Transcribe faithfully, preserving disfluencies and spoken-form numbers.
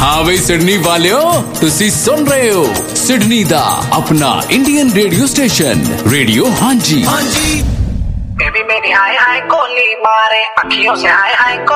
हाँ भाई सिडनी वालियो, तुसी सुन रहे हो सिडनी दा अपना इंडियन रेडियो स्टेशन रेडियो हाँ जी। बेबी मेरी हाय हाय कोली मारे अखियों से हाय हाय